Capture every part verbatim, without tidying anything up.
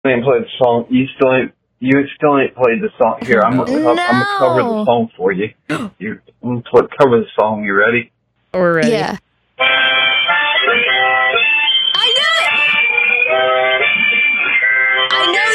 ain't played the song. You still ain't. You still ain't played the song. Here, I'm gonna. No. I'm gonna cover the song for you. You I'm gonna cover the song. You ready? We're ready. Yeah. I know it. I know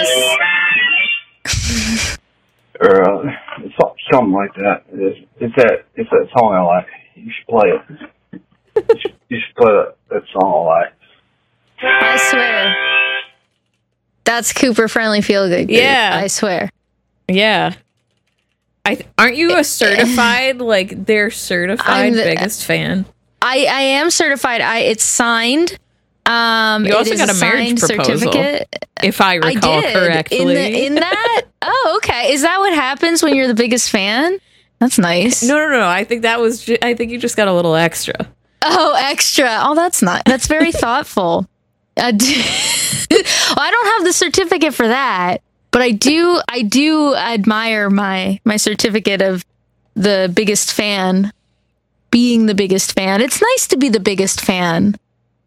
this. Or uh, something like that. It's, it's that. It's that song I like. You should play it. You should, you should play that, that song I like. I swear. That's Cooper Friendly Feel Good. Yeah. I swear. Yeah. I aren't you a certified, like, their certified the, biggest fan? I, I am certified. I It's signed. Um, you also it got is a marriage proposal, certificate. if I recall I did. correctly. In, the, in that? Oh, okay. Is that what happens when you're the biggest fan? That's nice. No, no, no. I think that was. Ju- I think you just got a little extra. Oh, extra. Oh, that's not. That's very thoughtful. I, do, well, I don't have the certificate for that, but I do. I do admire my my certificate of the biggest fan, being the biggest fan. It's nice to be the biggest fan.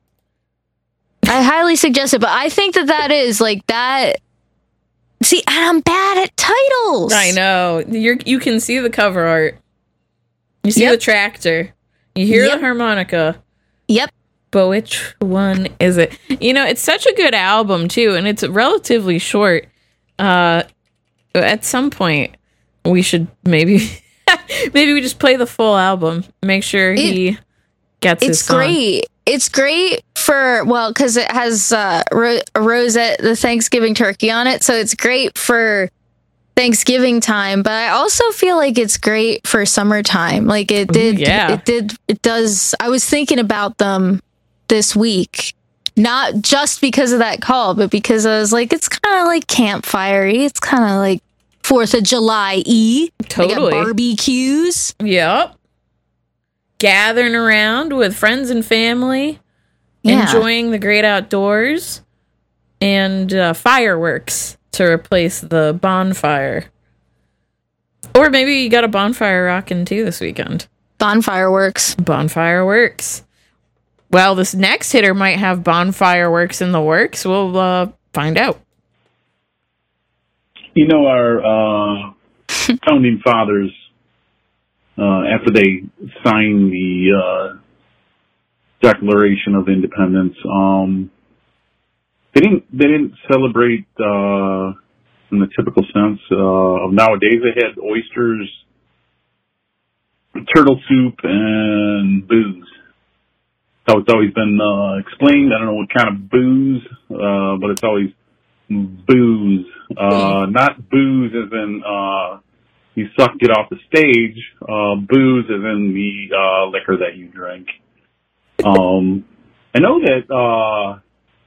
I highly suggest it, but I think that that is like that. See, I'm bad at titles. I know. You're. You can see the cover art. You see Yep. the tractor. You hear Yep. the harmonica. Yep. But which one is it? You know, it's such a good album too, and it's relatively short. Uh, at some point, we should maybe, maybe we just play the full album. Make sure he It- gets his It's song. great. It's great for, well, because it has uh, ro- a rosette, the Thanksgiving turkey on it. So it's great for Thanksgiving time. But I also feel like it's great for summertime. Like it did. yeah. It did. It does. I was thinking about them this week. Not just because of that call, but because I was like, it's kind of like campfire-y. It's kind of like fourth of July-y. Totally. They got barbecues. Yep. Gathering around with friends and family, Yeah. enjoying the great outdoors, and uh, fireworks to replace the bonfire. Or maybe you got a bonfire rocking too this weekend. Bonfire works. Bonfire works. Well, this next hitter might have bonfire works in the works. We'll uh, find out. You know, our uh, founding fathers, uh, after they signed the uh, Declaration of Independence, um, they didn't they didn't celebrate uh, in the typical sense uh, of nowadays. They had oysters, turtle soup, and booze. So it's always been uh, explained. I don't know what kind of booze, uh, but it's always booze. Uh, not booze as in uh, you sucked it off the stage. Uh, booze as in the uh, liquor that you drink. Um, I know that uh,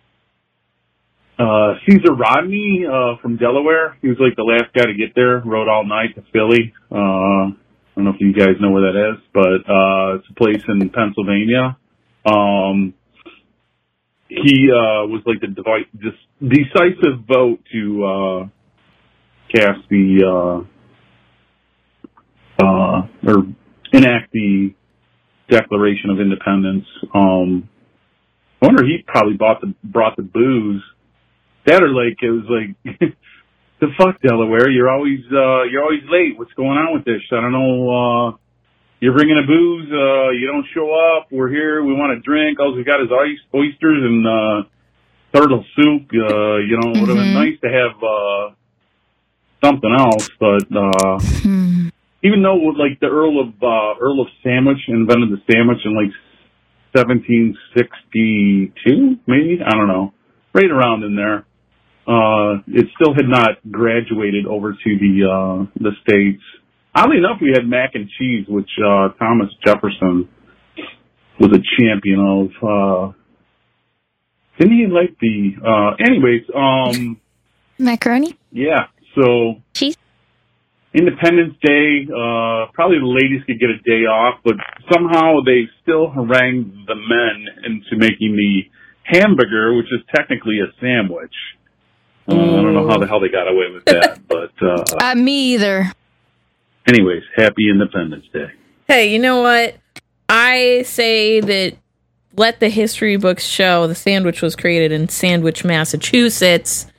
uh, Caesar Rodney uh, from Delaware, he was like the last guy to get there, rode all night to Philly. Uh, I don't know if you guys know where that is, but uh, it's a place in Pennsylvania. Um, he uh, was like the devi- dis- decisive vote to uh, cast the uh, uh, or enact the Declaration of Independence. Um, I wonder he probably bought the brought the booze. That or like it was like the fuck Delaware, you're always uh, you're always late. What's going on with this? I don't know. Uh, You're bringing a booze, uh, you don't show up, we're here, we want to drink, all we got is ice, oysters and, uh, turtle soup, uh, you know, it would have been nice to have, uh, something else, but, uh, Hmm. even though, like, the Earl of, uh, Earl of Sandwich invented the sandwich in, like, seventeen sixty-two, maybe? I don't know. Right around in there. Uh, it still had not graduated over to the, uh, the States. Oddly enough, we had mac and cheese, which uh, Thomas Jefferson was a champion of. Uh, didn't he like the... Uh, anyways, um... Macaroni? Yeah, so... Cheese? Independence Day, uh, probably the ladies could get a day off, but somehow they still harangued the men into making the hamburger, which is technically a sandwich. Uh, I don't know how the hell they got away with that, but... Uh, Uh, me either. anyways, happy Independence Day. Hey, you know what? I say that let the history books show the sandwich was created in Sandwich, Massachusetts.